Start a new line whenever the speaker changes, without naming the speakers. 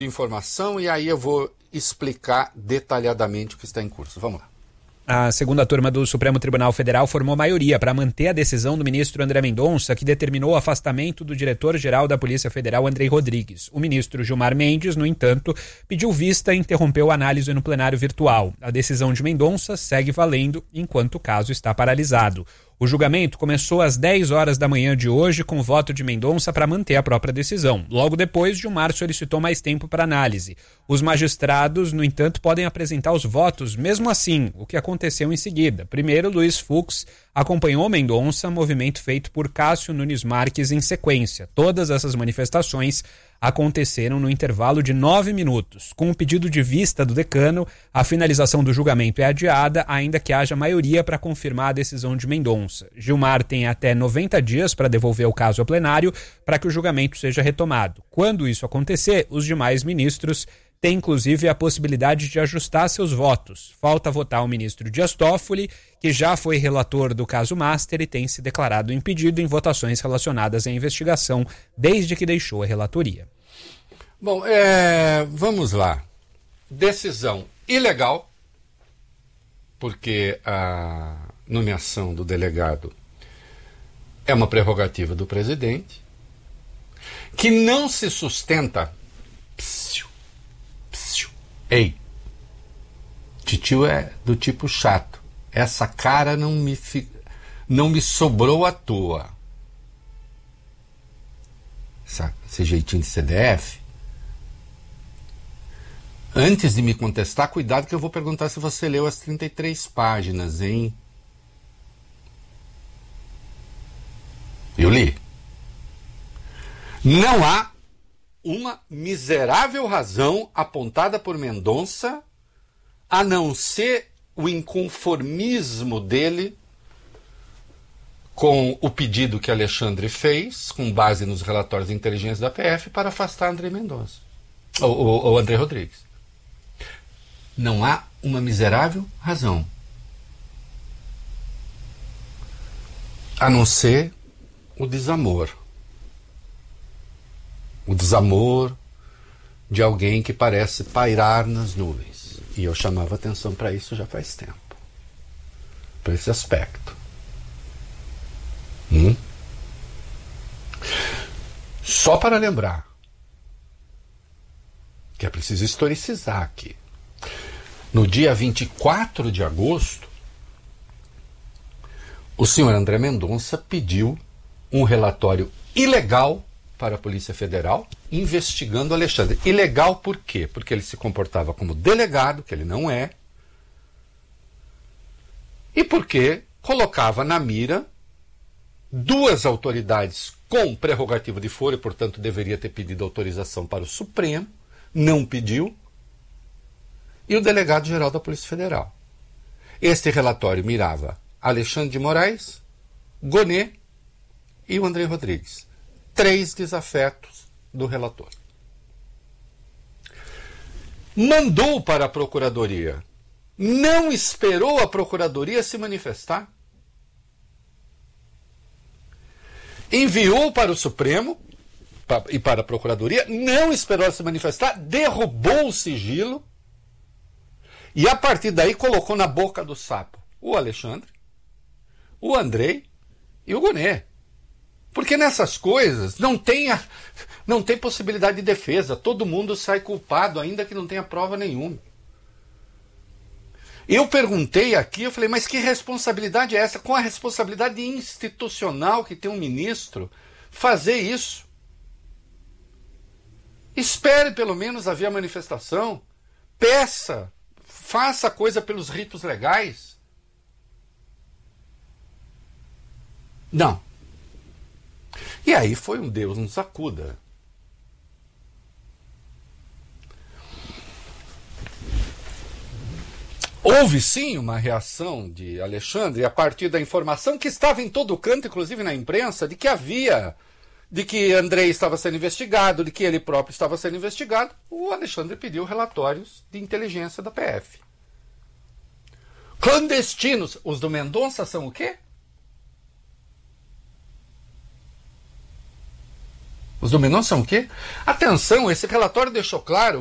informação e aí eu vou explicar detalhadamente o que está em curso. Vamos lá.
A segunda turma do Supremo Tribunal Federal formou maioria para manter a decisão do ministro André Mendonça, que determinou o afastamento do diretor-geral da Polícia Federal, Andrei Rodrigues. O ministro Gilmar Mendes, no entanto, pediu vista e interrompeu a análise no plenário virtual. A decisão de Mendonça segue valendo enquanto o caso está paralisado. O julgamento começou às 10 horas da manhã de hoje com o voto de Mendonça para manter a própria decisão. Logo depois, Gilmar solicitou mais tempo para análise. Os magistrados, no entanto, podem apresentar os votos mesmo assim, o que aconteceu em seguida. Primeiro, Luiz Fux acompanhou Mendonça, movimento feito por Cássio Nunes Marques em sequência. Todas essas manifestações aconteceram no intervalo de 9 minutos. Com o pedido de vista do decano, a finalização do julgamento é adiada, ainda que haja maioria para confirmar a decisão de Mendonça. Gilmar tem até 90 dias para devolver o caso ao plenário para que o julgamento seja retomado. Quando isso acontecer, os demais ministros têm inclusive a possibilidade de ajustar seus votos. Falta votar o ministro Dias Toffoli, que já foi relator do caso Master e tem se declarado impedido em votações relacionadas à investigação desde que deixou a relatoria.
Bom, vamos lá. Decisão ilegal, porque a nomeação do delegado é uma prerrogativa do presidente, que não se sustenta. Ei, titio é do tipo chato. Essa cara não me sobrou à toa. Esse jeitinho de CDF. Antes de me contestar, cuidado que eu vou perguntar se você leu as 33 páginas, hein? Eu li. Não há uma miserável razão apontada por Mendonça, a não ser o inconformismo dele com o pedido que Alexandre fez, com base nos relatórios de inteligência da PF, para afastar André Mendonça, ou André Rodrigues. Não há uma miserável razão, a não ser o desamor. O desamor de alguém que parece pairar nas nuvens. E eu chamava atenção para isso já faz tempo. Para esse aspecto. Só para lembrar que é preciso historicizar aqui. No dia 24 de agosto, o senhor André Mendonça pediu um relatório ilegal para a Polícia Federal, investigando Alexandre. Ilegal por quê? Porque ele se comportava como delegado, que ele não é, e porque colocava na mira duas autoridades com prerrogativa de foro, e portanto deveria ter pedido autorização para o Supremo, não pediu, e o delegado-geral da Polícia Federal. Este relatório mirava Alexandre de Moraes, Gonê e o André Rodrigues. 3 desafetos do relator. Mandou para a Procuradoria. Não esperou a Procuradoria se manifestar. Enviou para o Supremo e para a Procuradoria, não esperou se manifestar, derrubou o sigilo e a partir daí colocou na boca do sapo o Alexandre, o Andrei e o Gonê. Porque nessas coisas não tem possibilidade de defesa. Todo mundo sai culpado, ainda que não tenha prova nenhuma. Eu perguntei aqui, eu falei, mas que responsabilidade é essa? Com a responsabilidade institucional que tem um ministro, fazer isso? Espere pelo menos haver a manifestação. Peça, faça a coisa pelos ritos legais. Não. E aí foi um Deus nos acuda. Houve sim uma reação de Alexandre a partir da informação que estava em todo canto, inclusive na imprensa, de que André estava sendo investigado, de que ele próprio estava sendo investigado. O Alexandre pediu relatórios de inteligência da PF. Clandestinos. Os do Mendonça são o quê? Os dominantes são o quê? Atenção, esse relatório deixou claro